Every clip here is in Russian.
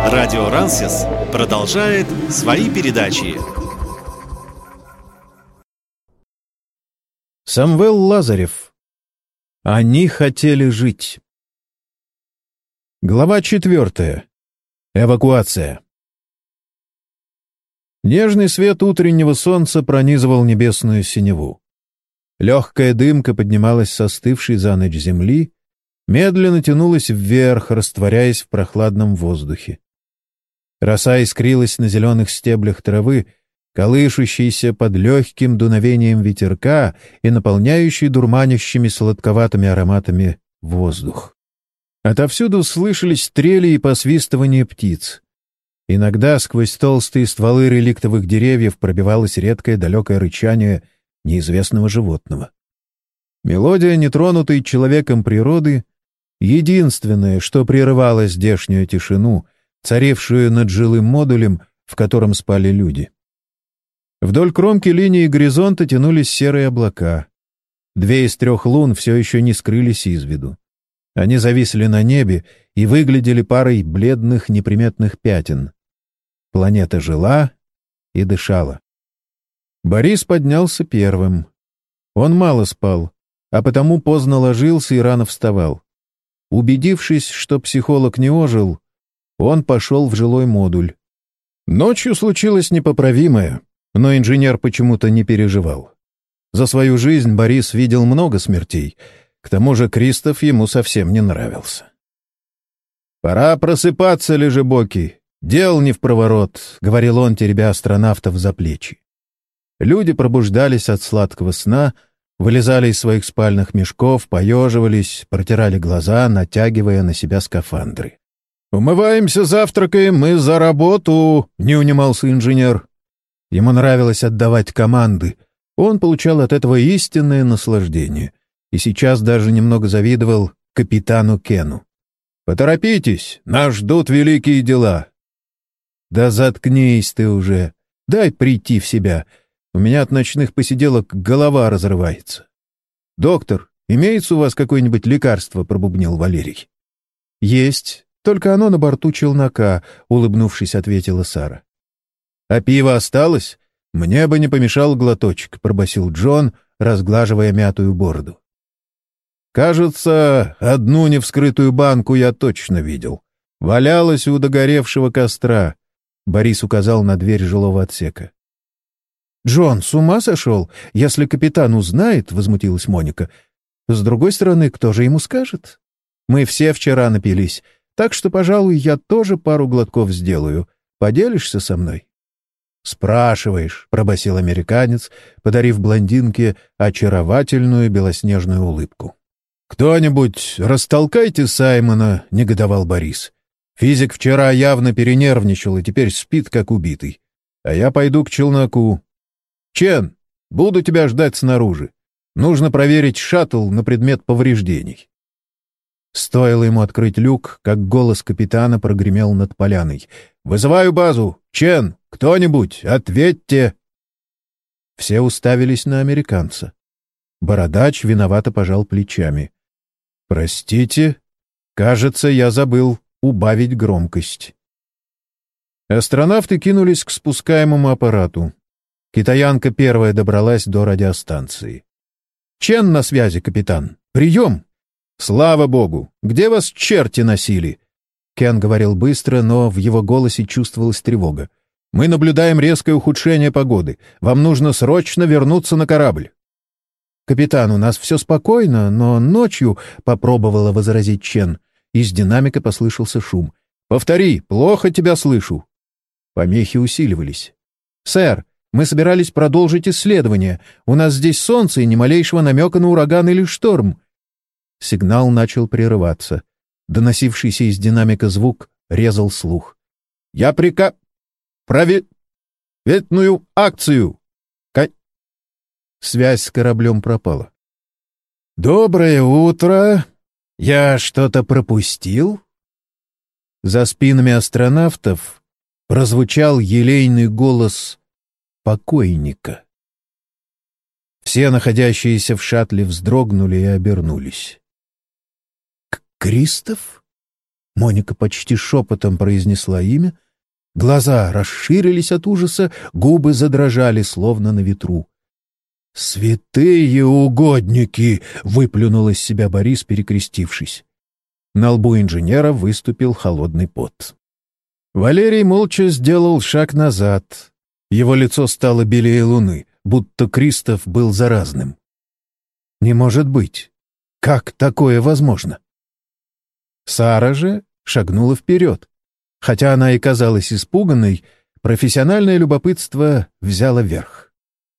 Радио Рансис продолжает свои передачи. Самвел Лазарев. Они хотели жить. Глава 4. Эвакуация. Нежный свет утреннего солнца пронизывал небесную синеву. Легкая дымка поднималась с остывшей за ночь земли, медленно тянулась вверх, растворяясь в прохладном воздухе. Роса искрилась на зеленых стеблях травы, колышущейся под легким дуновением ветерка и наполняющей дурманящими сладковатыми ароматами воздух. Отовсюду слышались трели и посвистывание птиц. Иногда сквозь толстые стволы реликтовых деревьев пробивалось редкое далекое рычание неизвестного животного. Мелодия нетронутой человеком природы — единственное, что прерывало здешнюю тишину, царившую над жилым модулем, в котором спали люди. Вдоль кромки линии горизонта тянулись серые облака. 2 из 3 лун все еще не скрылись из виду. Они зависли на небе и выглядели парой бледных неприметных пятен. Планета жила и дышала. Борис поднялся первым. Он мало спал, а потому поздно ложился и рано вставал. Убедившись, что психолог не ожил, он пошел в жилой модуль. Ночью случилось непоправимое, но инженер почему-то не переживал. За свою жизнь Борис видел много смертей, к тому же Кристоф ему совсем не нравился. «Пора просыпаться, лежебокий, дел не впроворот», — говорил он, теребя астронавтов за плечи. Люди пробуждались от сладкого сна, вылезали из своих спальных мешков, поеживались, протирали глаза, натягивая на себя скафандры. «Умываемся, завтракаем, мы за работу!» — не унимался инженер. Ему нравилось отдавать команды. Он получал от этого истинное наслаждение. И сейчас даже немного завидовал капитану Кену. «Поторопитесь, нас ждут великие дела!» «Да заткнись ты уже! Дай прийти в себя! У меня от ночных посиделок голова разрывается!» «Доктор, имеется у вас какое-нибудь лекарство?» — пробубнил Валерий. «Есть, только оно на борту челнока», — улыбнувшись, ответила Сара. «А пиво осталось? Мне бы не помешал глоточек», — пробасил Джон, разглаживая мятую бороду. «Кажется, одну невскрытую банку я точно видел. Валялась у догоревшего костра», — Борис указал на дверь жилого отсека. «Джон, с ума сошел? Если капитан узнает», — возмутилась Моника. «С другой стороны, кто же ему скажет? Мы все вчера напились, так что, пожалуй, я тоже пару глотков сделаю. Поделишься со мной?» «Спрашиваешь», — пробасил американец, подарив блондинке очаровательную белоснежную улыбку. «Кто-нибудь растолкайте Саймона», — негодовал Борис. «Физик вчера явно перенервничал и теперь спит, как убитый. А я пойду к челноку. Чен, буду тебя ждать снаружи. Нужно проверить шаттл на предмет повреждений». Стоило ему открыть люк, как голос капитана прогремел над поляной. «Вызываю базу! Чен, кто-нибудь, ответьте!» Все уставились на американца. Бородач виновато пожал плечами. «Простите, кажется, я забыл убавить громкость». Астронавты кинулись к спускаемому аппарату. Китаянка первая добралась до радиостанции. «Чен на связи, капитан. Прием!» «Слава богу! Где вас черти носили?» Кен говорил быстро, но в его голосе чувствовалась тревога. «Мы наблюдаем резкое ухудшение погоды. Вам нужно срочно вернуться на корабль». «Капитан, у нас все спокойно, но ночью...» — попробовала возразить Чен. Из динамика послышался шум. «Повтори, плохо тебя слышу». Помехи усиливались. «Сэр, мы собирались продолжить исследование. У нас здесь солнце и ни малейшего намека на ураган или шторм». Сигнал начал прерываться. Доносившийся из динамика звук резал слух. «Я проветную акцию!» Связь с кораблем пропала. «Доброе утро! Я что-то пропустил?» За спинами астронавтов прозвучал елейный голос покойника. Все находящиеся в шаттле вздрогнули и обернулись. «Кристоф? Моника почти шепотом произнесла имя. Глаза расширились от ужаса, губы задрожали, словно на ветру. «Святые угодники!» — выплюнул из себя Борис, перекрестившись. На лбу инженера выступил холодный пот. Валерий молча сделал шаг назад. Его лицо стало белее луны, будто Кристоф был заразным. «Не может быть! Как такое возможно?» Сара же шагнула вперед. Хотя она и казалась испуганной, профессиональное любопытство взяло верх.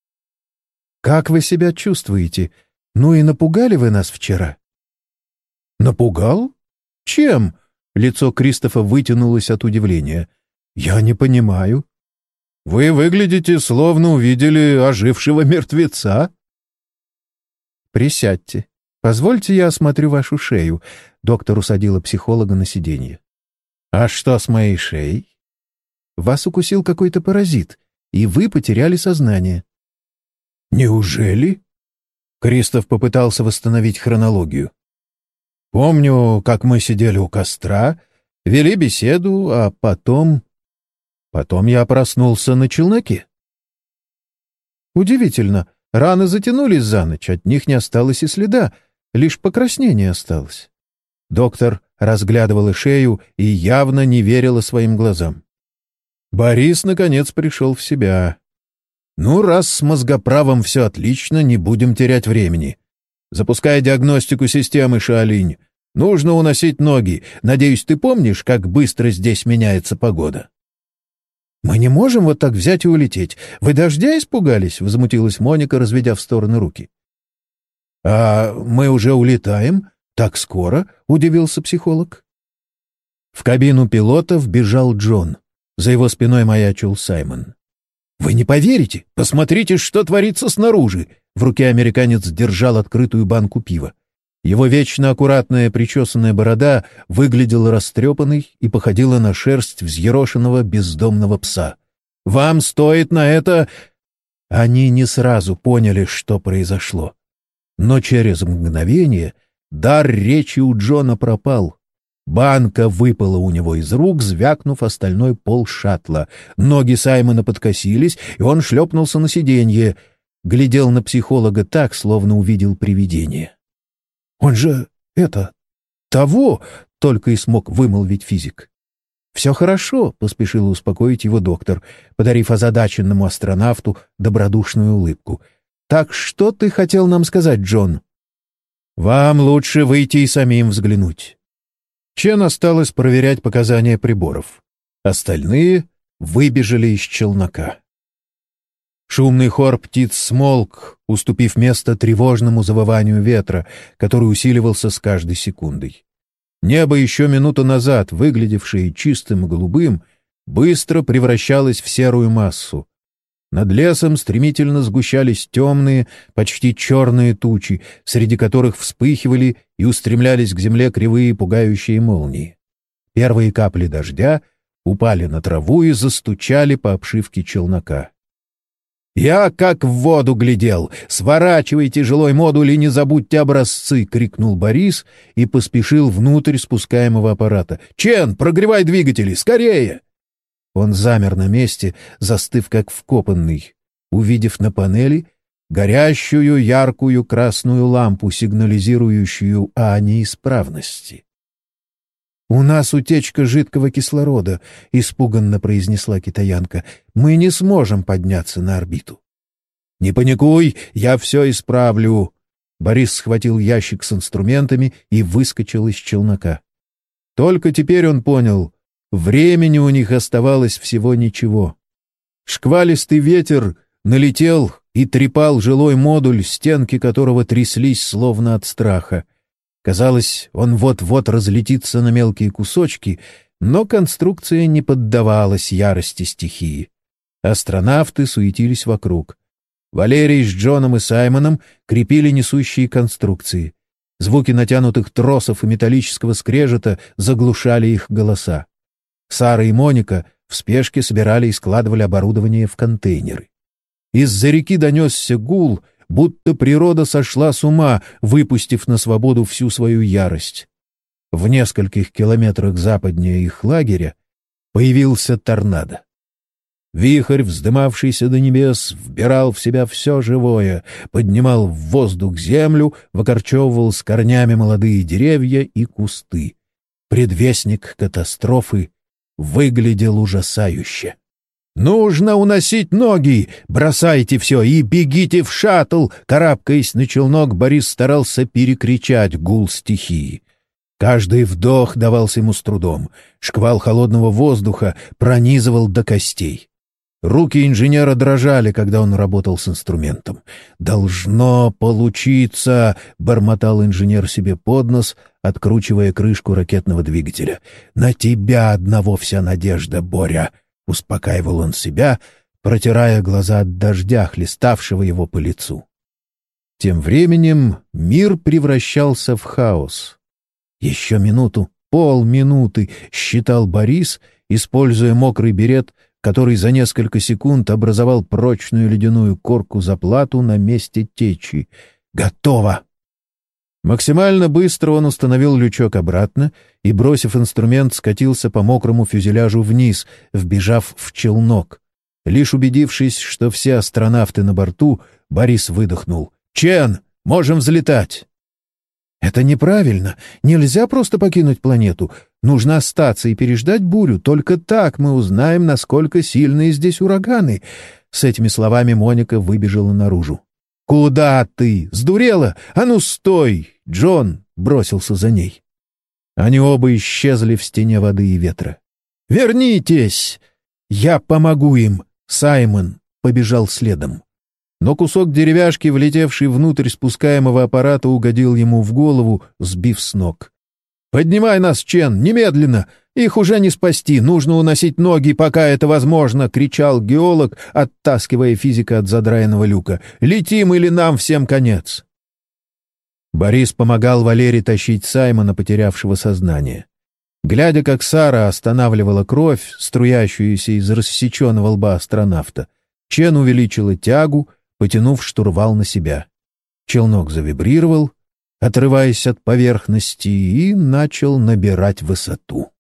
«Как вы себя чувствуете? Ну и напугали вы нас вчера?» «Напугал? Чем?» Лицо Кристофа вытянулось от удивления. «Я не понимаю. Вы выглядите, словно увидели ожившего мертвеца». «Присядьте. Позвольте, я осмотрю вашу шею». Доктор усадила психолога на сиденье. «А что с моей шеей?» «Вас укусил какой-то паразит, и вы потеряли сознание». «Неужели?» Кристоф попытался восстановить хронологию. «Помню, как мы сидели у костра, вели беседу, а потом... Потом я проснулся на челноке». «Удивительно. Раны затянулись за ночь, от них не осталось и следа, лишь покраснение осталось». Доктор разглядывала шею и явно не верила своим глазам. Борис, наконец, пришел в себя. «Ну, раз с мозгоправом все отлично, не будем терять времени. Запускай диагностику системы, Шаолинь. Нужно уносить ноги. Надеюсь, ты помнишь, как быстро здесь меняется погода?» «Мы не можем вот так взять и улететь. Вы дождя испугались?» — возмутилась Моника, разведя в стороны руки. «А мы уже улетаем? Так скоро?» — удивился психолог. В кабину пилота вбежал Джон. За его спиной маячил Саймон. «Вы не поверите! Посмотрите, что творится снаружи!» В руке американец держал открытую банку пива. Его вечно аккуратная причесанная борода выглядела растрепанной и походила на шерсть взъерошенного бездомного пса. «Вам стоит на это...» Они не сразу поняли, что произошло. Но через мгновение дар речи у Джона пропал. Банка выпала у него из рук, звякнув о стальной пол шаттла. Ноги Саймона подкосились, и он шлепнулся на сиденье. Глядел на психолога так, словно увидел привидение. «Он же... того!» — только и смог вымолвить физик. «Все хорошо», — поспешил успокоить его доктор, подарив озадаченному астронавту добродушную улыбку. «Так что ты хотел нам сказать, Джон?» «Вам лучше выйти и самим взглянуть». Чен осталось проверять показания приборов. Остальные выбежали из челнока. Шумный хор птиц смолк, уступив место тревожному завыванию ветра, который усиливался с каждой секундой. Небо, еще минуту назад выглядевшее чистым и голубым, быстро превращалось в серую массу. Над лесом стремительно сгущались темные, почти черные тучи, среди которых вспыхивали и устремлялись к земле кривые пугающие молнии. Первые капли дождя упали на траву и застучали по обшивке челнока. «Я как в воду глядел! Сворачивайте жилой модуль и не забудьте образцы!» — крикнул Борис и поспешил внутрь спускаемого аппарата. «Чен, прогревай двигатели! Скорее!» Он замер на месте, застыв как вкопанный, увидев на панели горящую яркую красную лампу, сигнализирующую о неисправности. «У нас утечка жидкого кислорода», — испуганно произнесла китаянка. «Мы не сможем подняться на орбиту». «Не паникуй, я все исправлю». Борис схватил ящик с инструментами и выскочил из челнока. Только теперь он понял, времени у них оставалось всего ничего. Шквалистый ветер налетел и трепал жилой модуль, стенки которого тряслись словно от страха. Казалось, он вот-вот разлетится на мелкие кусочки, но конструкция не поддавалась ярости стихии. Астронавты суетились вокруг. Валерий с Джоном и Саймоном крепили несущие конструкции. Звуки натянутых тросов и металлического скрежета заглушали их голоса. Сара и Моника в спешке собирали и складывали оборудование в контейнеры. Из-за реки донесся гул, будто природа сошла с ума, выпустив на свободу всю свою ярость. в нескольких километрах западнее их лагеря, появился торнадо. Вихрь, вздымавшийся до небес, вбирал в себя все живое, поднимал в воздух землю, выкорчевывал с корнями молодые деревья и кусты. Предвестник катастрофы выглядел ужасающе. «Нужно уносить ноги! Бросайте все и бегите в шаттл!» Карабкаясь на челнок, Борис старался перекричать гул стихии. Каждый вдох давался ему с трудом. Шквал холодного воздуха пронизывал до костей. Руки инженера дрожали, когда он работал с инструментом. «Должно получиться!» — бормотал инженер себе под нос, откручивая крышку ракетного двигателя. «На тебя одного вся надежда, Боря!» — успокаивал он себя, протирая глаза от дождя, хлеставшего его по лицу. Тем временем мир превращался в хаос. «Еще минуту, полминуты!» — считал Борис, используя мокрый берет, который за несколько секунд образовал прочную ледяную корку заплату на месте течи. «Готово!» Максимально быстро он установил лючок обратно и, бросив инструмент, скатился по мокрому фюзеляжу вниз, вбежав в челнок. Лишь убедившись, что все астронавты на борту, Борис выдохнул. «Чен, можем взлетать!» «Это неправильно. Нельзя просто покинуть планету. Нужно остаться и переждать бурю. Только так мы узнаем, насколько сильные здесь ураганы». С этими словами Моника выбежала наружу. «Куда ты? Сдурела? А ну стой!» Джон бросился за ней. Они оба исчезли в стене воды и ветра. «Вернитесь! Я помогу им!» Саймон побежал следом. Но кусок деревяшки, влетевший внутрь спускаемого аппарата, угодил ему в голову, сбив с ног. «Поднимай нас, Чен, немедленно! Их уже не спасти, нужно уносить ноги, пока это возможно!» — кричал геолог, оттаскивая физика от задраенного люка. «Летим, или нам всем конец!» Борис помогал Валере тащить Саймона, потерявшего сознание. Глядя, как Сара останавливала кровь, струящуюся из рассеченного лба астронавта, Чен увеличила тягу, потянув штурвал на себя. Челнок завибрировал, отрываясь от поверхности, и начал набирать высоту.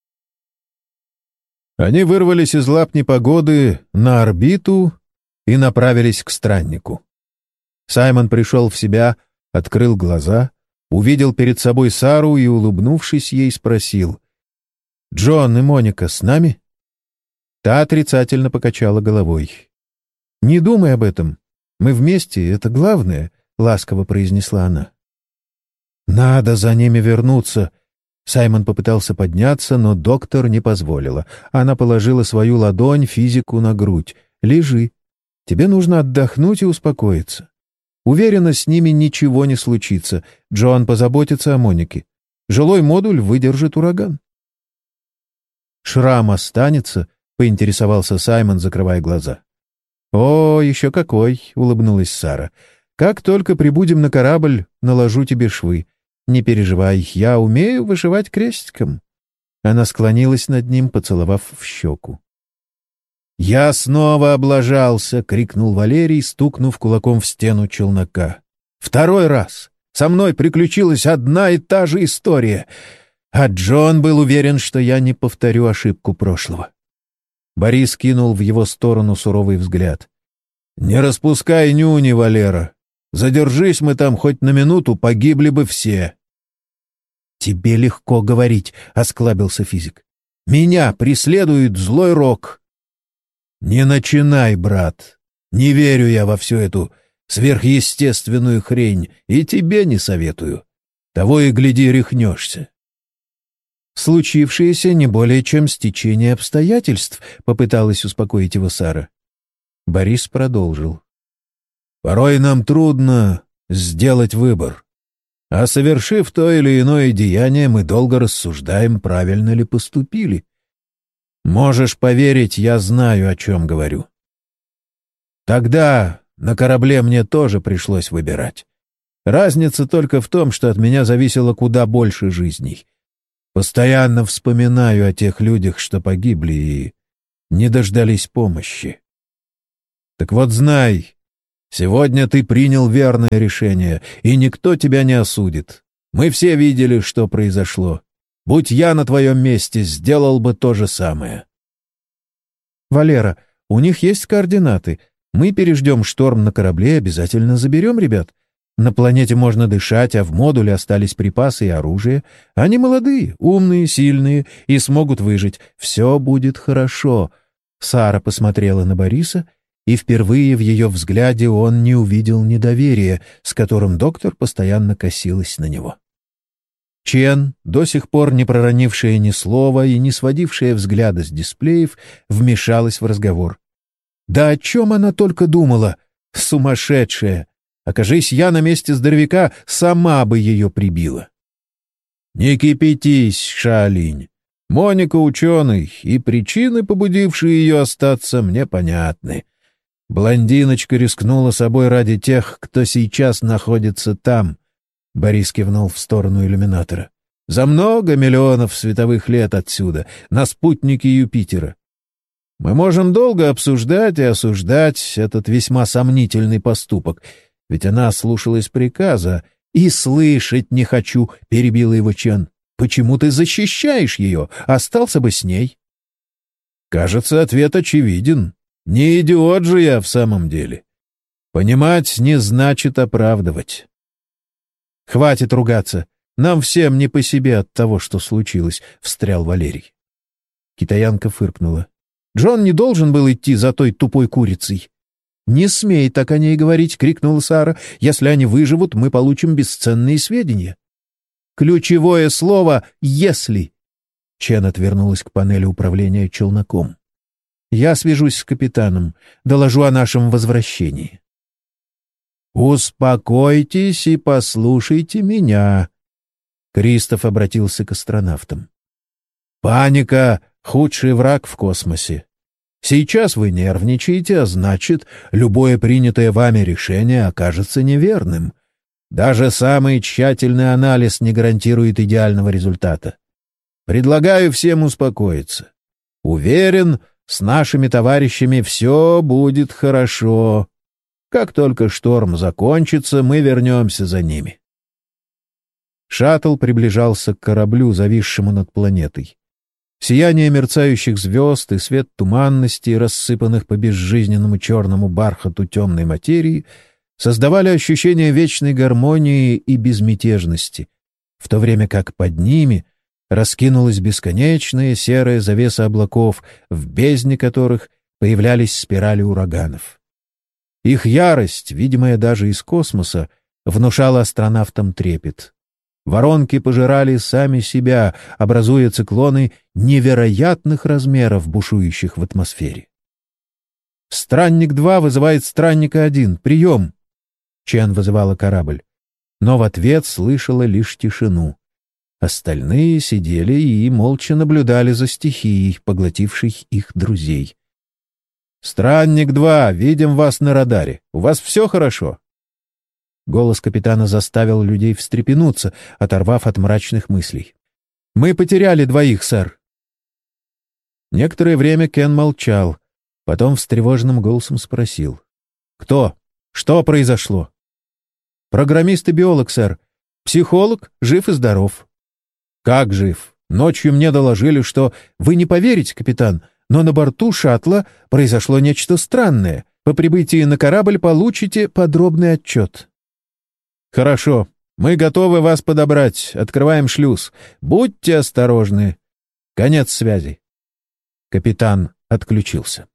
Они вырвались из лап непогоды на орбиту и направились к страннику. Саймон пришел в себя, открыл глаза, увидел перед собой Сару и, улыбнувшись ей, спросил: «Джон и Моника с нами?» Та отрицательно покачала головой. «Не думай об этом. Мы вместе, это главное», — ласково произнесла она. «Надо за ними вернуться». Саймон попытался подняться, но доктор не позволила. Она положила свою ладонь физику на грудь. «Лежи. Тебе нужно отдохнуть и успокоиться. Уверена, с ними ничего не случится. Джон позаботится о Монике. Жилой модуль выдержит ураган». «Шрам останется?» — поинтересовался Саймон, закрывая глаза. «О, еще какой!» — улыбнулась Сара. «Как только прибудем на корабль, наложу тебе швы. Не переживай, я умею вышивать крестиком». Она склонилась над ним, поцеловав в щеку. «Я снова облажался!» — крикнул Валерий, стукнув кулаком в стену челнока. «Второй раз! Со мной приключилась одна и та же история. А Джон был уверен, что я не повторю ошибку прошлого». Борис кинул в его сторону суровый взгляд. «Не распускай нюни, Валера. Задержись мы там хоть на минуту, погибли бы все». «Тебе легко говорить», — осклабился физик. «Меня преследует злой рок». «Не начинай, брат. Не верю я во всю эту сверхъестественную хрень, и тебе не советую. Того и гляди, рехнешься». «Случившееся не более чем стечение обстоятельств», — попыталась успокоить его Сара. Борис продолжил. «Порой нам трудно сделать выбор. А совершив то или иное деяние, мы долго рассуждаем, правильно ли поступили. Можешь поверить, я знаю, о чем говорю. Тогда на корабле мне тоже пришлось выбирать. Разница только в том, что от меня зависело куда больше жизней. Постоянно вспоминаю о тех людях, что погибли и не дождались помощи. Так вот знай, сегодня ты принял верное решение, и никто тебя не осудит. Мы все видели, что произошло. Будь я на твоем месте, сделал бы то же самое. Валера, у них есть координаты. Мы переждем шторм на корабле и обязательно заберем ребят. На планете можно дышать, а в модуле остались припасы и оружие. Они молодые, умные, сильные и смогут выжить. Все будет хорошо. Сара посмотрела на Бориса, и впервые в ее взгляде он не увидел недоверия, с которым доктор постоянно косилась на него. Чен, до сих пор не проронившая ни слова и не сводившая взгляда с дисплеев, вмешалась в разговор. Да о чем она только думала? Сумасшедшая! Окажись я на месте здоровяка, сама бы ее прибила. Не кипятись, Шаолинь. Моника ученый, и причины, побудившие ее остаться, мне понятны. Блондиночка рискнула собой ради тех, кто сейчас находится там. Борис кивнул в сторону иллюминатора. За много миллионов световых лет отсюда, на спутнике Юпитера. Мы можем долго обсуждать и осуждать этот весьма сомнительный поступок, ведь она слушалась приказа. «И слышать не хочу», — перебила его Чен. «Почему ты защищаешь ее? Остался бы с ней». Кажется, ответ очевиден. Не идиот же я в самом деле. Понимать не значит оправдывать. «Хватит ругаться. Нам всем не по себе от того, что случилось», — встрял Валерий. Китаянка фыркнула. «Джон не должен был идти за той тупой курицей». «Не смей так о ней говорить», — крикнула Сара. «Если они выживут, мы получим бесценные сведения». «Ключевое слово «если». Чен отвернулась к панели управления челноком. «Я свяжусь с капитаном, доложу о нашем возвращении». «Успокойтесь и послушайте меня», — Кристоф обратился к астронавтам. «Паника — худший враг в космосе. Сейчас вы нервничаете, а значит, любое принятое вами решение окажется неверным. Даже самый тщательный анализ не гарантирует идеального результата. Предлагаю всем успокоиться. Уверен, с нашими товарищами все будет хорошо. Как только шторм закончится, мы вернемся за ними». Шаттл приближался к кораблю, зависшему над планетой. Сияние мерцающих звезд и свет туманности, рассыпанных по безжизненному черному бархату темной материи, создавали ощущение вечной гармонии и безмятежности, в то время как под ними раскинулась бесконечная серая завеса облаков, в бездне которых появлялись спирали ураганов. Их ярость, видимая даже из космоса, внушала астронавтам трепет. Воронки пожирали сами себя, образуя циклоны невероятных размеров, бушующих в атмосфере. «Странник-2 вызывает Странника-1. Прием!» Чен вызывала корабль, но в ответ слышала лишь тишину. Остальные сидели и молча наблюдали за стихией, поглотившей их друзей. «Странник-2, видим вас на радаре. У вас все хорошо?» Голос капитана заставил людей встрепенуться, оторвав от мрачных мыслей. «Мы потеряли 2, сэр». Некоторое время Кен молчал, потом встревоженным голосом спросил. «Кто? Что произошло?» «Программист и биолог, сэр. Психолог, жив и здоров». «Как жив? Ночью мне доложили, что... Вы не поверите, капитан, но на борту шаттла произошло нечто странное. По прибытии на корабль получите подробный отчет». «Хорошо. Мы готовы вас подобрать. Открываем шлюз. Будьте осторожны. Конец связи». Капитан отключился.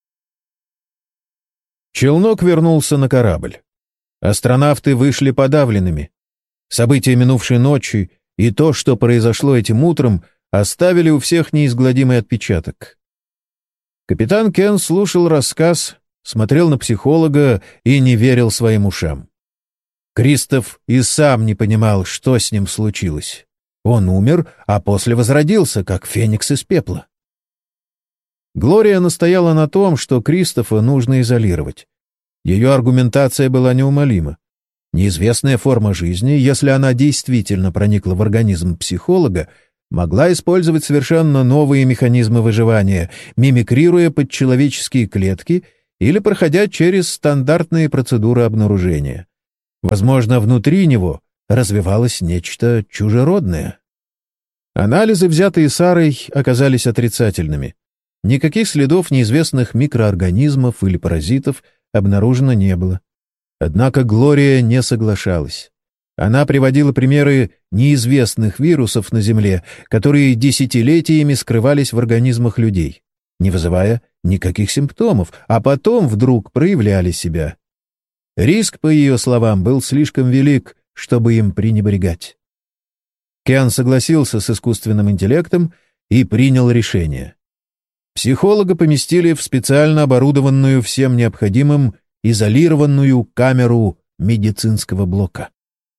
Челнок вернулся на корабль. Астронавты вышли подавленными. События минувшей ночи и то, что произошло этим утром, оставили у всех неизгладимый отпечаток. Капитан Кен слушал рассказ, смотрел на психолога и не верил своим ушам. Кристоф и сам не понимал, что с ним случилось. Он умер, а после возродился, как феникс из пепла. Глория настояла на том, что Кристофа нужно изолировать. Ее аргументация была неумолима. Неизвестная форма жизни, если она действительно проникла в организм психолога, могла использовать совершенно новые механизмы выживания, мимикрируя под человеческие клетки или проходя через стандартные процедуры обнаружения. Возможно, внутри него развивалось нечто чужеродное. Анализы, взятые Сарой, оказались отрицательными. Никаких следов неизвестных микроорганизмов или паразитов обнаружено не было. Однако Глория не соглашалась. Она приводила примеры неизвестных вирусов на Земле, которые десятилетиями скрывались в организмах людей, не вызывая никаких симптомов, а потом вдруг проявляли себя. Риск, по ее словам, был слишком велик, чтобы им пренебрегать. Кен согласился с искусственным интеллектом и принял решение. Психолога поместили в специально оборудованную всем необходимым изолированную камеру медицинского блока.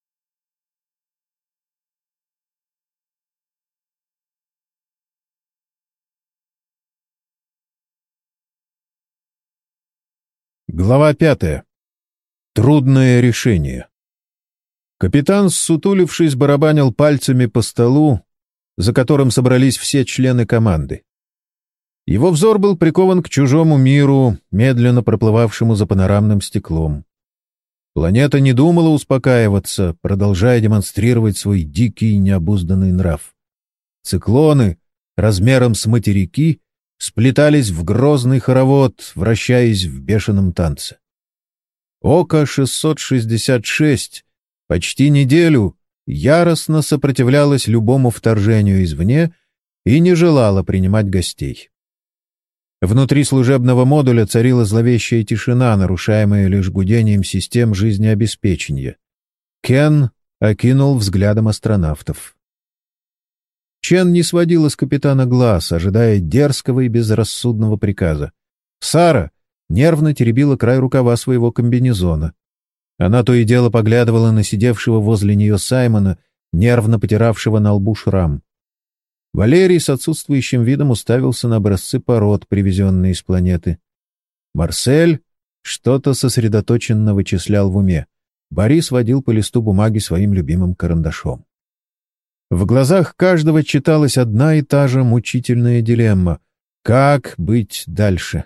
Глава 5. Трудное решение. Капитан, ссутулившись, барабанил пальцами по столу, за которым собрались все члены команды. Его взор был прикован к чужому миру, медленно проплывавшему за панорамным стеклом. Планета не думала успокаиваться, продолжая демонстрировать свой дикий необузданный нрав. Циклоны, размером с материки, сплетались в грозный хоровод, вращаясь в бешеном танце. Око-666 почти неделю яростно сопротивлялось любому вторжению извне и не желало принимать гостей. Внутри служебного модуля царила зловещая тишина, нарушаемая лишь гудением систем жизнеобеспечения. Кен окинул взглядом астронавтов. Чен не сводила с капитана глаз, ожидая дерзкого и безрассудного приказа. Сара нервно теребила край рукава своего комбинезона. Она то и дело поглядывала на сидевшего возле нее Саймона, нервно потиравшего на лбу шрам. Валерий с отсутствующим видом уставился на образцы пород, привезенные из планеты. Марсель что-то сосредоточенно вычислял в уме. Борис водил по листу бумаги своим любимым карандашом. В глазах каждого читалась одна и та же мучительная дилемма — как быть дальше?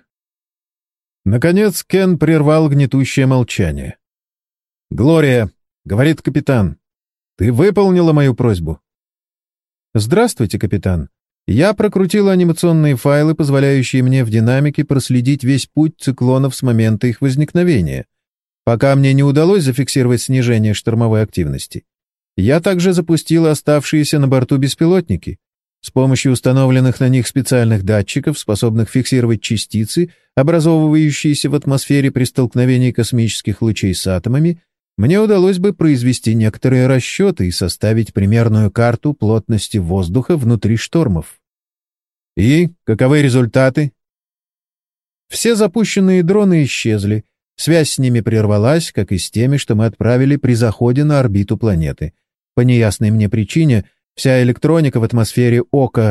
Наконец Кен прервал гнетущее молчание. «Глория», — говорит капитан, — «ты выполнила мою просьбу?» «Здравствуйте, капитан. Я прокрутил анимационные файлы, позволяющие мне в динамике проследить весь путь циклонов с момента их возникновения, пока мне не удалось зафиксировать снижение штормовой активности. Я также запустил оставшиеся на борту беспилотники. С помощью установленных на них специальных датчиков, способных фиксировать частицы, образовывающиеся в атмосфере при столкновении космических лучей с атомами, мне удалось бы произвести некоторые расчеты и составить примерную карту плотности воздуха внутри штормов. И каковы результаты? Все запущенные дроны исчезли. Связь с ними прервалась, как и с теми, что мы отправили при заходе на орбиту планеты. По неясной мне причине, вся электроника в атмосфере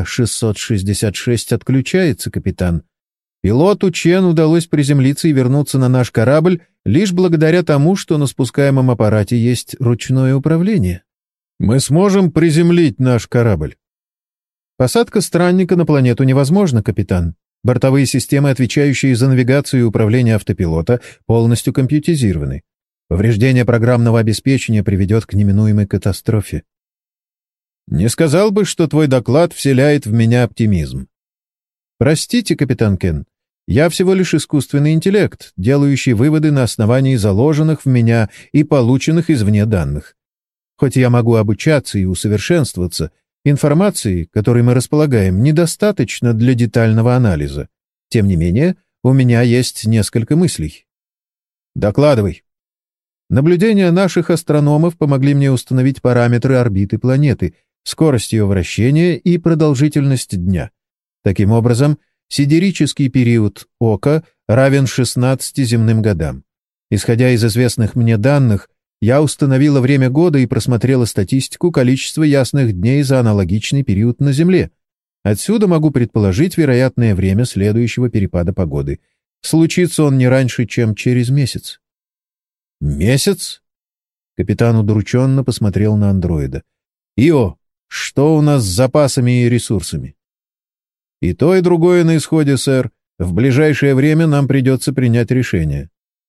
Ока-666 отключается, капитан. Пилоту Чен удалось приземлиться и вернуться на наш корабль лишь благодаря тому, что на спускаемом аппарате есть ручное управление. Мы сможем приземлить наш корабль. Посадка странника на планету невозможна, капитан. Бортовые системы, отвечающие за навигацию и управление автопилота, полностью компьютеризированы. Повреждение программного обеспечения приведет к неминуемой катастрофе. Не сказал бы, что твой доклад вселяет в меня оптимизм. Простите, капитан Кен, я всего лишь искусственный интеллект, делающий выводы на основании заложенных в меня и полученных извне данных. Хоть я могу обучаться и усовершенствоваться, информации, которой мы располагаем, недостаточно для детального анализа. Тем не менее, у меня есть несколько мыслей. Докладывай. Наблюдения наших астрономов помогли мне установить параметры орбиты планеты, скорость ее вращения и продолжительность дня. Таким образом, сидерический период Ока равен 16 земным годам. Исходя из известных мне данных, я установила время года и просмотрела статистику количества ясных дней за аналогичный период на Земле. Отсюда могу предположить вероятное время следующего перепада погоды. Случится он не раньше, чем через месяц. «Месяц?» Капитан удрученно посмотрел на андроида. «Ио, что у нас с запасами и ресурсами?» «И то, и другое на исходе, сэр. В ближайшее время нам придется принять решение».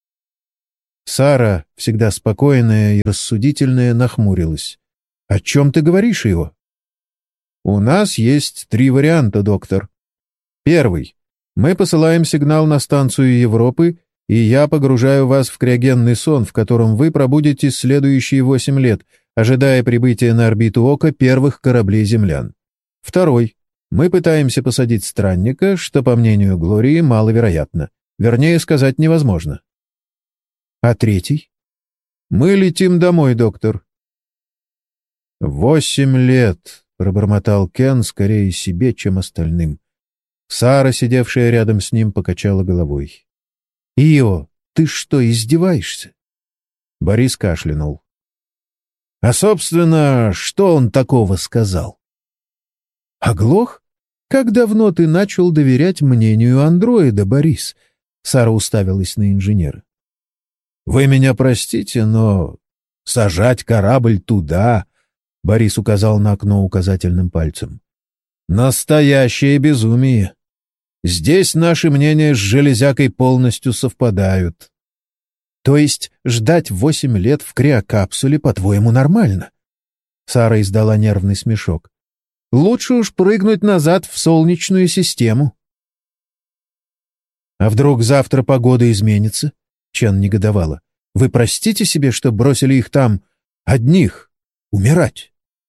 Сара, всегда спокойная и рассудительная, нахмурилась. «О чем ты говоришь, Ио?» У нас есть 3 варианта, доктор. Первый. Мы посылаем сигнал на станцию Европы, и я погружаю вас в криогенный сон, в котором вы пробудете следующие 8 лет, ожидая прибытия на орбиту Ока первых кораблей землян. Второй. Мы пытаемся посадить странника, что, по мнению Глории, маловероятно. Вернее, сказать невозможно. А третий? Мы летим домой, доктор. 8 лет, пробормотал Кен скорее себе, чем остальным. Сара, сидевшая рядом с ним, покачала головой. «Ио, ты что, издеваешься?» Борис кашлянул. «А, собственно, что он такого сказал?» «Оглох? Как давно ты начал доверять мнению андроида, Борис?» Сара уставилась на инженера. «Вы меня простите, но сажать корабль туда...» Борис указал на окно указательным пальцем. «Настоящее безумие. Здесь наши мнения с железякой полностью совпадают». «То есть ждать 8 лет в криокапсуле, по-твоему, нормально?» Сара издала нервный смешок. «Лучше уж прыгнуть назад в Солнечную систему». «А вдруг завтра погода изменится?» Чен негодовала. «Вы простите себе, что бросили их там одних умирать?»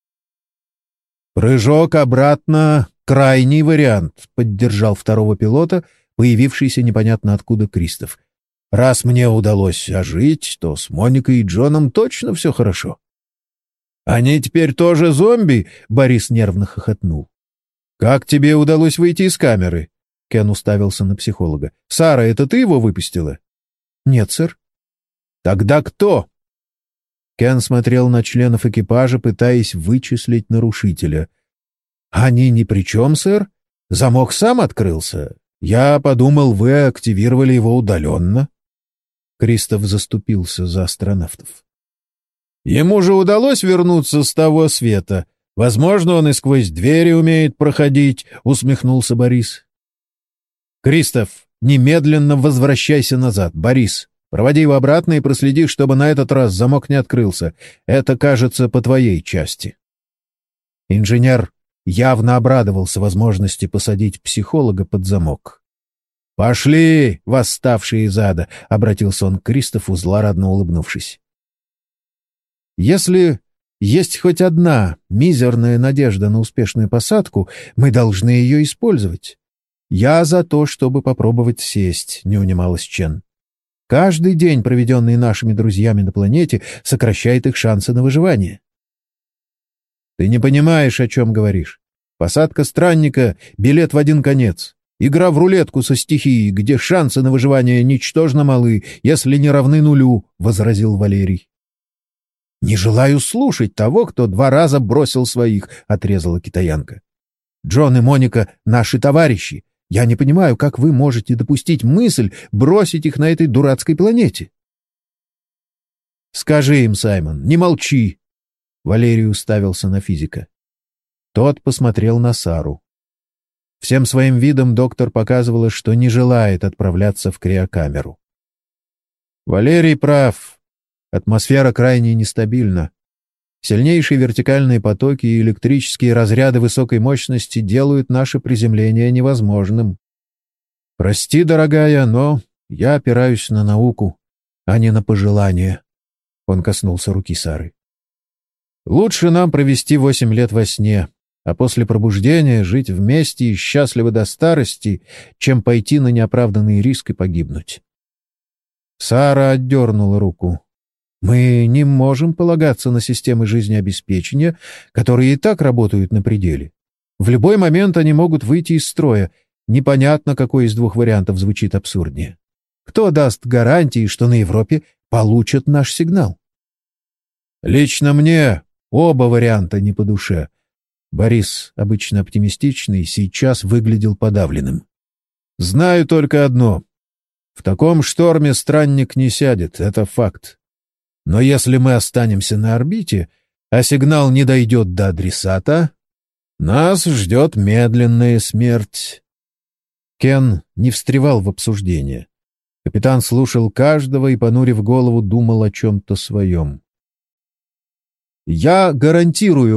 «Прыжок обратно — крайний вариант», — поддержал второго пилота, появившийся непонятно откуда Кристоф. «Раз мне удалось ожить, то с Моникой и Джоном точно все хорошо». «Они теперь тоже зомби?» — Борис нервно хохотнул. «Как тебе удалось выйти из камеры?» Кен уставился на психолога. «Сара, это ты его выпустила?» «Нет, сэр». «Тогда кто?» Кен смотрел на членов экипажа, пытаясь вычислить нарушителя. «Они ни при чем, сэр. Замок сам открылся. Я подумал, вы активировали его удаленно». Кристоф заступился за астронавтов. «Ему же удалось вернуться с того света. Возможно, он и сквозь двери умеет проходить», — усмехнулся Борис. «Кристоф, немедленно возвращайся назад. Борис, проводи его обратно и проследи, чтобы на этот раз замок не открылся. Это, кажется, по твоей части». Инженер явно обрадовался возможности посадить психолога под замок. «Пошли, восставшие из ада!» — обратился он к Кристофу, злорадно улыбнувшись. «Если есть хоть одна мизерная надежда на успешную посадку, мы должны ее использовать. Я за то, чтобы попробовать сесть», — не унималась Чен. «Каждый день, проведенный нашими друзьями на планете, сокращает их шансы на выживание». «Ты не понимаешь, о чем говоришь. Посадка странника — билет в один конец. Игра в рулетку со стихией, где шансы на выживание ничтожно малы, если не равны нулю», — возразил Валерий. «Не желаю слушать того, кто 2 раза бросил своих», — отрезала китаянка. «Джон и Моника — наши товарищи. Я не понимаю, как вы можете допустить мысль бросить их на этой дурацкой планете». «Скажи им, Саймон, не молчи!» Валерий уставился на физика. Тот посмотрел на Сару. Всем своим видом доктор показывала, что не желает отправляться в криокамеру. Валерий прав. Атмосфера крайне нестабильна. Сильнейшие вертикальные потоки и электрические разряды высокой мощности делают наше приземление невозможным. Прости, дорогая, но я опираюсь на науку, а не на пожелания. Он коснулся руки Сары. Лучше нам провести 8 лет во сне, а после пробуждения жить вместе и счастливо до старости, чем пойти на неоправданный риск и погибнуть. Сара отдернула руку. Мы не можем полагаться на системы жизнеобеспечения, которые и так работают на пределе. В любой момент они могут выйти из строя. Непонятно, какой из 2 вариантов звучит абсурднее. Кто даст гарантии, что на Европе получат наш сигнал? Лично мне оба варианта не по душе. Борис, обычно оптимистичный, сейчас выглядел подавленным. Знаю только одно. В таком шторме странник не сядет, это факт. Но если мы останемся на орбите, а сигнал не дойдет до адресата, нас ждет медленная смерть. Кен не встревал в обсуждение. Капитан слушал каждого и, понурив голову, думал о чем-то своем. «Я гарантирую,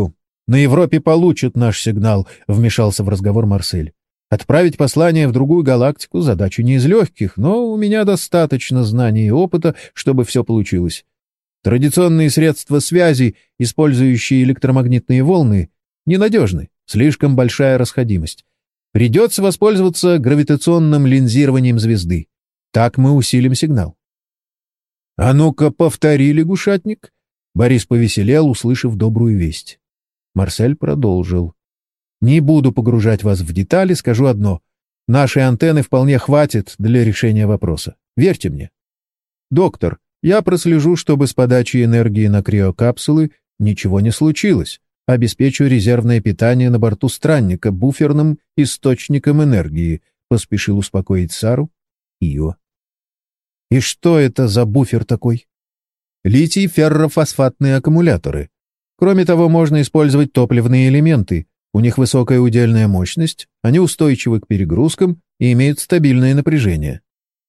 На Европе получат наш сигнал», — вмешался в разговор Марсель. «Отправить послание в другую галактику — задача не из легких, но у меня достаточно знаний и опыта, чтобы все получилось. Традиционные средства связи, использующие электромагнитные волны, ненадежны, слишком большая расходимость. Придется воспользоваться гравитационным линзированием звезды. Так мы усилим сигнал». «А ну-ка, повтори, лягушатник!» Борис повеселел, услышав добрую весть. Марсель продолжил. «Не буду погружать вас в детали, скажу одно. Нашей антенны вполне хватит для решения вопроса. Верьте мне. Доктор, я прослежу, чтобы с подачей энергии на криокапсулы ничего не случилось. Обеспечу резервное питание на борту странника буферным источником энергии», — поспешил успокоить Сару Ио. «И что это за буфер такой?» «Литий-феррофосфатные аккумуляторы. Кроме того, можно использовать топливные элементы. У них высокая удельная мощность, они устойчивы к перегрузкам и имеют стабильное напряжение».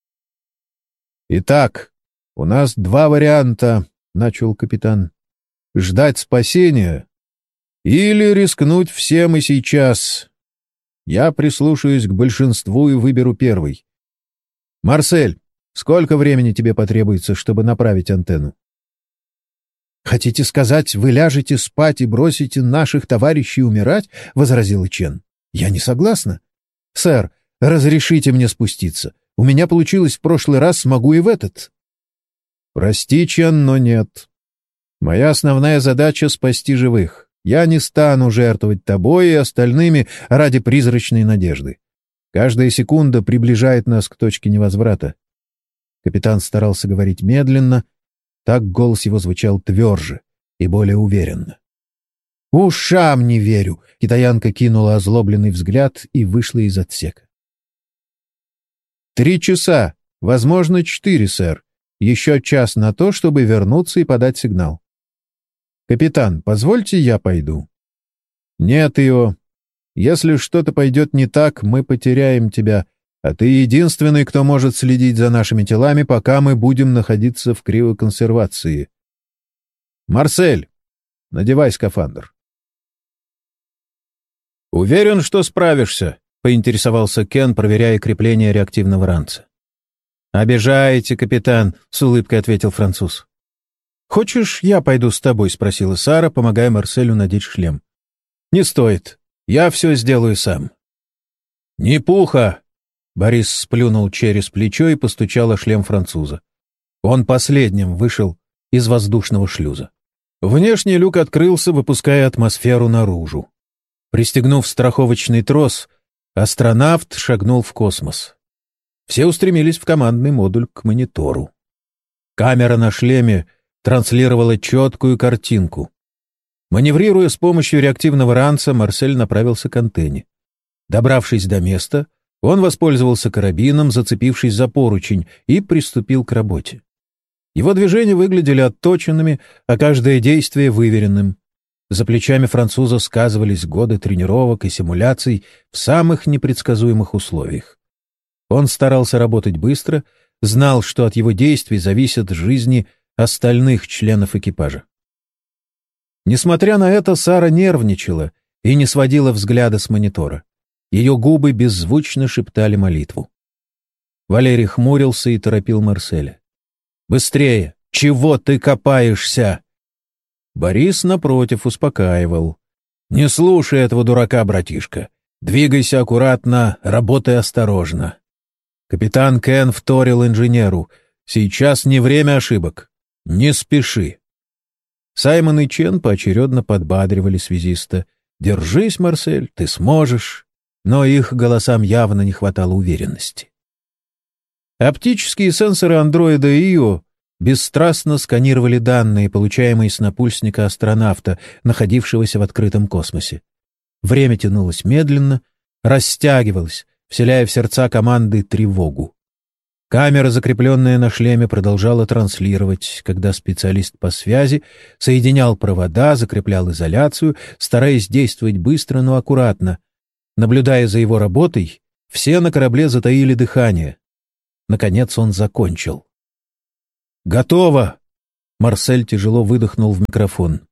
«Итак, у нас два варианта», — начал капитан. «Ждать спасения или рискнуть всем и сейчас. Я прислушаюсь к большинству и выберу первый. Марсель, сколько времени тебе потребуется, чтобы направить антенну?» «Хотите сказать, вы ляжете спать и бросите наших товарищей умирать?» — возразила Чен. «Я не согласна. Сэр, разрешите мне спуститься. У меня получилось в прошлый раз, смогу и в этот». «Прости, Чен, но нет. Моя основная задача — спасти живых. Я не стану жертвовать тобой и остальными ради призрачной надежды. Каждая секунда приближает нас к точке невозврата». Капитан старался говорить медленно, так голос его звучал тверже и более уверенно. «Ушам не верю!» — китаянка кинула озлобленный взгляд и вышла из отсека. 3 часа, возможно, 4, сэр. Еще час на то, чтобы вернуться и подать сигнал. Капитан, позвольте я пойду?» «Нет, Ио. Если что-то пойдет не так, мы потеряем тебя, а ты единственный, кто может следить за нашими телами, пока мы будем находиться в криоконсервации. Марсель, надевай скафандр». «Уверен, что справишься?» — поинтересовался Кен, проверяя крепление реактивного ранца. «Обижаете, капитан», — с улыбкой ответил француз. «Хочешь, я пойду с тобой?» — спросила Сара, помогая Марселю надеть шлем. «Не стоит. Я все сделаю сам». «Не пуха!» — Борис сплюнул через плечо и постучал о шлем француза. Он последним вышел из воздушного шлюза. Внешний люк открылся, выпуская атмосферу наружу. Пристегнув страховочный трос, астронавт шагнул в космос. Все устремились в командный модуль к монитору. Камера на шлеме транслировала четкую картинку. Маневрируя с помощью реактивного ранца, Марсель направился к антенне. Добравшись до места, он воспользовался карабином, зацепившись за поручень, и приступил к работе. Его движения выглядели отточенными, а каждое действие — выверенным. За плечами француза сказывались годы тренировок и симуляций в самых непредсказуемых условиях. Он старался работать быстро, знал, что от его действий зависят жизни остальных членов экипажа. Несмотря на это, Сара нервничала и не сводила взгляда с монитора. Ее губы беззвучно шептали молитву. Валерий хмурился и торопил Марселя. «Быстрее! Чего ты копаешься?» Борис, напротив, успокаивал. «Не слушай этого дурака, братишка. Двигайся аккуратно, работай осторожно». Капитан Кен вторил инженеру. «Сейчас не время ошибок. Не спеши». Саймон и Чен поочередно подбадривали связиста. «Держись, Марсель, ты сможешь». Но их голосам явно не хватало уверенности. Оптические сенсоры андроида Ио бесстрастно сканировали данные, получаемые с напульсника астронавта, находившегося в открытом космосе. Время тянулось медленно, растягивалось, вселяя в сердца команды тревогу. Камера, закрепленная на шлеме, продолжала транслировать, когда специалист по связи соединял провода, закреплял изоляцию, стараясь действовать быстро, но аккуратно. Наблюдая за его работой, все на корабле затаили дыхание. Наконец он закончил. «Готово!» Марсель тяжело выдохнул в микрофон.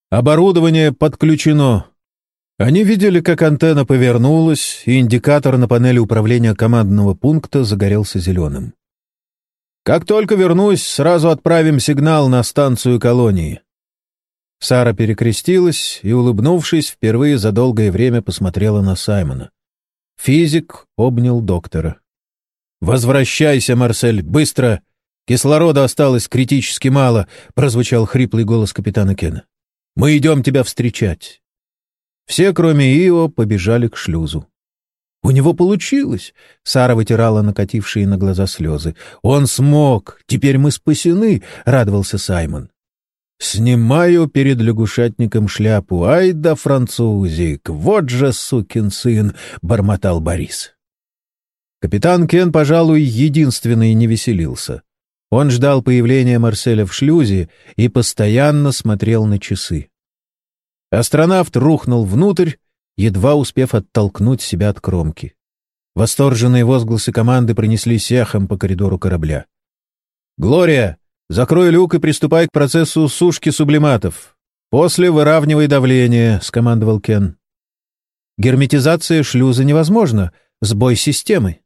Оборудование подключено». Они видели, как антенна повернулась, и индикатор на панели управления командного пункта загорелся зеленым. «Как только вернусь, сразу отправим сигнал на станцию колонии». Сара перекрестилась и, улыбнувшись, впервые за долгое время посмотрела на Саймона. Физик обнял доктора. «Возвращайся, Марсель, быстро! Кислорода осталось критически мало», — прозвучал хриплый голос капитана Кена. «Мы идем тебя встречать». Все, кроме Ио, побежали к шлюзу. «У него получилось!» — Сара вытирала накатившие на глаза слезы. «Он смог! Теперь мы спасены!» — радовался Саймон. «Снимаю перед лягушатником шляпу. Ай да французик! Вот же сукин сын!» — бормотал Борис. Капитан Кен, пожалуй, единственный не веселился. Он ждал появления Марселя в шлюзе и постоянно смотрел на часы. Астронавт рухнул внутрь, едва успев оттолкнуть себя от кромки. Восторженные возгласы команды пронеслись эхом по коридору корабля. «Глория, закрой люк и приступай к процессу сушки сублиматов. После выравнивай давление», — скомандовал Кен. «Герметизация шлюза невозможна. Сбой системы».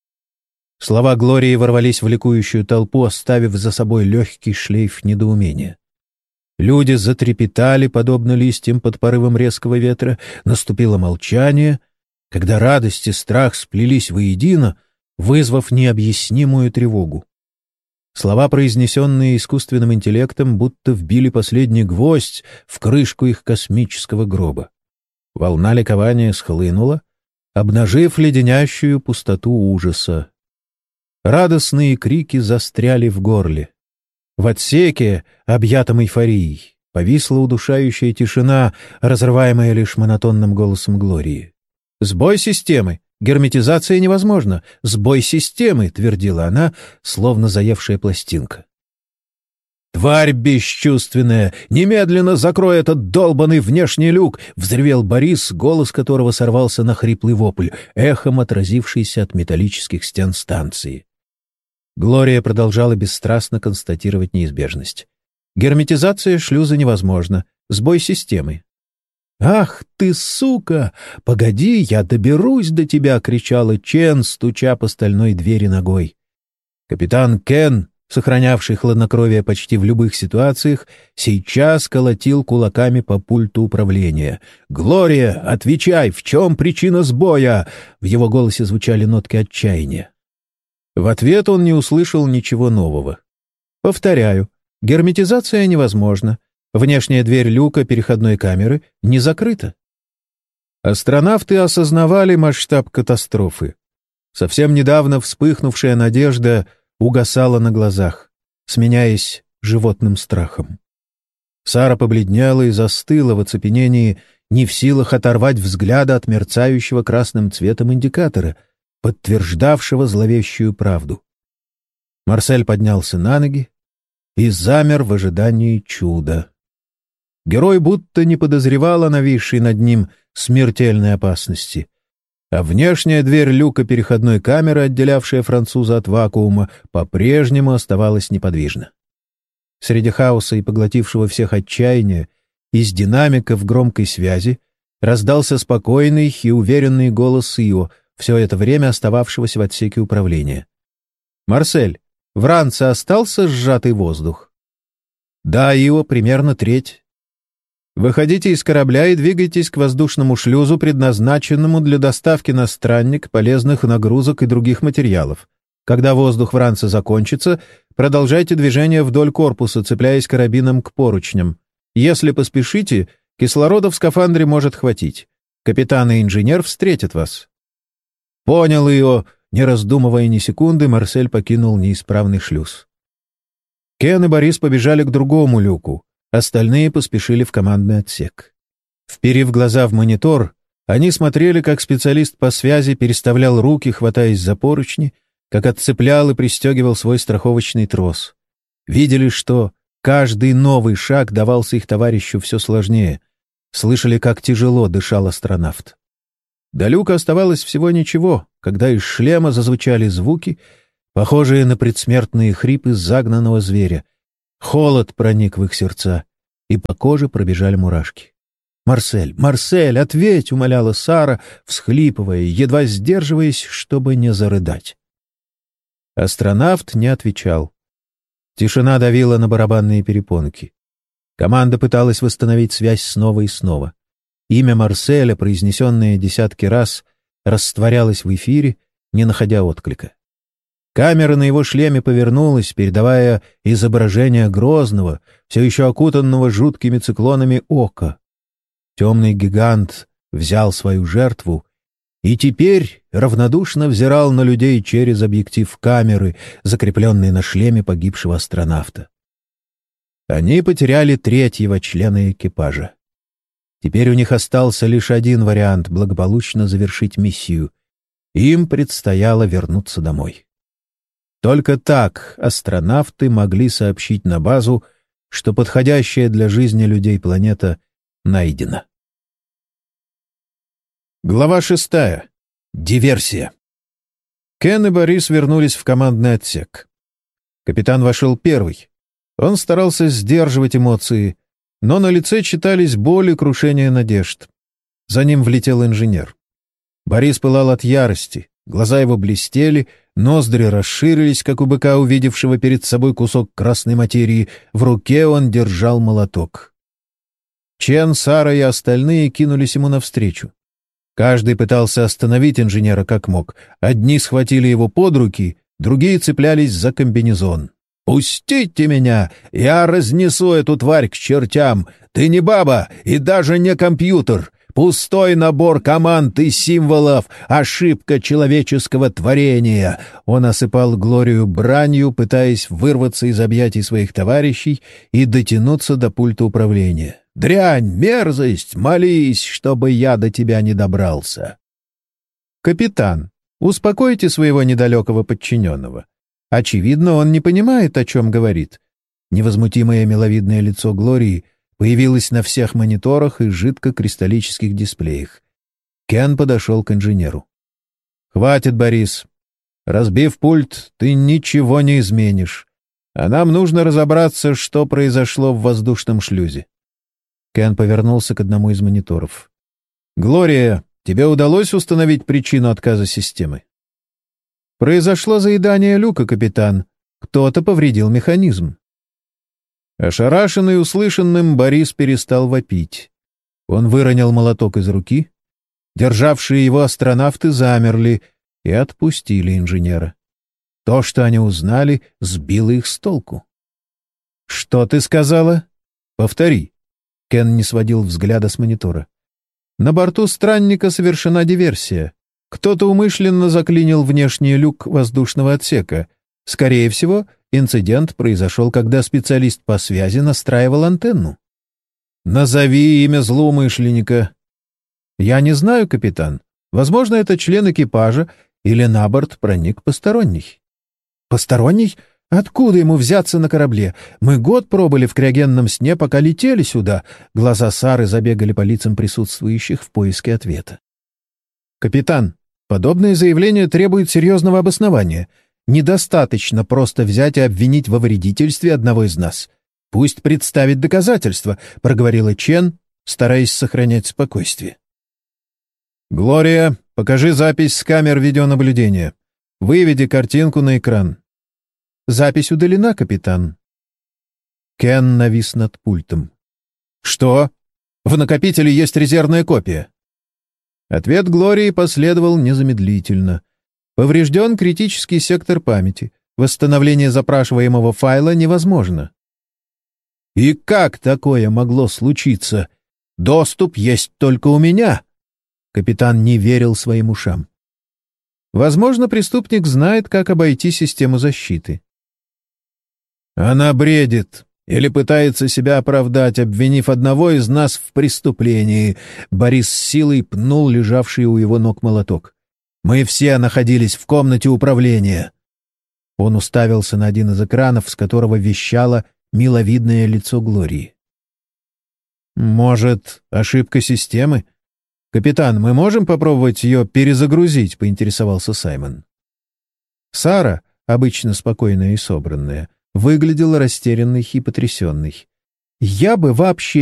Слова Глории ворвались в ликующую толпу, оставив за собой легкий шлейф недоумения. Люди затрепетали, подобно листьям под порывом резкого ветра. Наступило молчание, когда радость и страх сплелись воедино, вызвав необъяснимую тревогу. Слова, произнесенные искусственным интеллектом, будто вбили последний гвоздь в крышку их космического гроба. Волна ликования схлынула, обнажив леденящую пустоту ужаса. Радостные крики застряли в горле. В отсеке, объятом эйфорией, повисла удушающая тишина, разрываемая лишь монотонным голосом Глории. «Сбой системы! Герметизация невозможна! Сбой системы!» — твердила она, словно заевшая пластинка. «Тварь бесчувственная! Немедленно закрой этот долбанный внешний люк!» — взревел Борис, голос которого сорвался на хриплый вопль, эхом отразившийся от металлических стен станции. Глория продолжала бесстрастно констатировать неизбежность. «Герметизация шлюза невозможна. Сбой системы». «Ах ты, сука! Погоди, я доберусь до тебя!» — кричала Чен, стуча по стальной двери ногой. Капитан Кен, сохранявший хладнокровие почти в любых ситуациях, сейчас колотил кулаками по пульту управления. «Глория, отвечай, в чем причина сбоя?» В его голосе звучали нотки отчаяния. В ответ он не услышал ничего нового. «Повторяю, герметизация невозможна. Внешняя дверь люка переходной камеры не закрыта». Астронавты осознавали масштаб катастрофы. Совсем недавно вспыхнувшая надежда угасала на глазах, сменяясь животным страхом. Сара побледнела и застыла в оцепенении, не в силах оторвать взгляда от мерцающего красным цветом индикатора, подтверждавшего зловещую правду. Марсель поднялся на ноги и замер в ожидании чуда. Герой будто не подозревал о нависшей над ним смертельной опасности, а внешняя дверь люка переходной камеры, отделявшая француза от вакуума, по-прежнему оставалась неподвижна. Среди хаоса и поглотившего всех отчаяния из динамиков громкой связи раздался спокойный и уверенный голос Ио, все это время остававшегося в отсеке управления. «Марсель, в ранце остался сжатый воздух?» «Да, Ио, примерно треть». «Выходите из корабля и двигайтесь к воздушному шлюзу, предназначенному для доставки на странник полезных нагрузок и других материалов. Когда воздух в ранце закончится, продолжайте движение вдоль корпуса, цепляясь карабином к поручням. Если поспешите, кислорода в скафандре может хватить. Капитан и инженер встретят вас». «Понял ее!» Не раздумывая ни секунды, Марсель покинул неисправный шлюз. Кен и Борис побежали к другому люку, остальные поспешили в командный отсек. Вперев глаза в монитор, они смотрели, как специалист по связи переставлял руки, хватаясь за поручни, как отцеплял и пристегивал свой страховочный трос. Видели, что каждый новый шаг давался их товарищу все сложнее. Слышали, как тяжело дышал астронавт. До люка оставалось всего ничего, когда из шлема зазвучали звуки, похожие на предсмертные хрипы загнанного зверя. Холод проник в их сердца. и по коже пробежали мурашки. «Марсель, Марсель, ответь!» — умоляла Сара, всхлипывая, едва сдерживаясь, чтобы не зарыдать. Астронавт не отвечал. Тишина давила на барабанные перепонки. Команда пыталась восстановить связь снова и снова. Имя Марселя, произнесенное десятки раз, растворялось в эфире, не находя отклика. Камера на его шлеме повернулась, передавая изображение грозного, все еще окутанного жуткими циклонами ока. Темный гигант взял свою жертву и теперь равнодушно взирал на людей через объектив камеры, закрепленный на шлеме погибшего астронавта. Они потеряли третьего члена экипажа. Теперь у них остался лишь один вариант — благополучно завершить миссию. Им предстояло вернуться домой. Только так астронавты могли сообщить на базу, что подходящая для жизни людей планета найдена. Глава 6. Диверсия. Кен и Борис вернулись в командный отсек. Капитан вошел первый. Он старался сдерживать эмоции, но на лице читались боль и крушение надежд. За ним влетел инженер. Борис пылал от ярости, глаза его блестели, ноздри расширились, как у быка, увидевшего перед собой кусок красной материи. В руке он держал молоток. Чен, Сара и остальные кинулись ему навстречу. Каждый пытался остановить инженера как мог. Одни схватили его под руки, другие цеплялись за комбинезон. «Пустите меня! Я разнесу эту тварь к чертям! Ты не баба и даже не компьютер! Пустой набор команд и символов! Ошибка человеческого творения!» Он осыпал Глорию бранью, пытаясь вырваться из объятий своих товарищей и дотянуться до пульта управления. «Дрянь, мерзость! Молись, чтобы я до тебя не добрался!» «Капитан, успокойте своего недалекого подчиненного. Очевидно, он не понимает, о чем говорит». Невозмутимое миловидное лицо Глории появилось на всех мониторах и жидкокристаллических дисплеях. Кен подошел к инженеру. «Хватит, Борис. Разбив пульт, ты ничего не изменишь. А нам нужно разобраться, что произошло в воздушном шлюзе». Кен повернулся к одному из мониторов. «Глория, тебе удалось установить причину отказа системы?» «Произошло заедание люка, капитан. Кто-то повредил механизм». Ошарашенный услышанным, Борис перестал вопить. Он выронил молоток из руки. Державшие его астронавты замерли и отпустили инженера. То, что они узнали, сбило их с толку. «Что ты сказала?» «Повтори». Кен не сводил взгляда с монитора. «На борту странника совершена диверсия. Кто-то умышленно заклинил внешний люк воздушного отсека. Скорее всего, инцидент произошел, когда специалист по связи настраивал антенну». «Назови имя злоумышленника». «Я не знаю, капитан. Возможно, это член экипажа или на борт проник посторонний». «Посторонний? Откуда ему взяться на корабле? Мы год пробыли в криогенном сне, пока летели сюда». Глаза Сары забегали по лицам присутствующих в поиске ответа. «Капитан, подобное заявление требует серьезного обоснования. Недостаточно просто взять и обвинить во вредительстве одного из нас. Пусть представит доказательства», — проговорила Чен, стараясь сохранять спокойствие. «Глория, покажи запись с камер видеонаблюдения. Выведи картинку на экран». «Запись удалена, капитан». Кен навис над пультом. «Что? В накопителе есть резервная копия». Ответ Глории последовал незамедлительно. Поврежден критический сектор памяти. Восстановление запрашиваемого файла невозможно. «И как такое могло случиться? Доступ есть только у меня!» Капитан не верил своим ушам. «Возможно, преступник знает, как обойти систему защиты». «Она бредит или пытается себя оправдать, обвинив одного из нас в преступлении». Борис с силой пнул лежавший у его ног молоток. «Мы все находились в комнате управления». Он уставился на один из экранов, с которого вещало миловидное лицо Глории. «Может, ошибка системы? Капитан, мы можем попробовать ее перезагрузить?» — поинтересовался Саймон. Сара, обычно спокойная и собранная, выглядела растерянной и потрясенной. Я бы вообще